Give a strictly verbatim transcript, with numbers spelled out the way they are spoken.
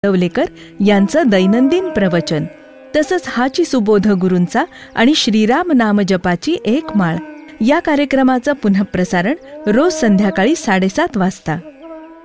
दवलेकर यांचं दैनंदिन प्रवचन, तसंच हाची सुबोध गुरूंचा आणि श्रीराम नाम जपाची एक माळ या कार्यक्रमाचं पुनःप्रसारण रोज संध्याकाळी साडेसात वाजता.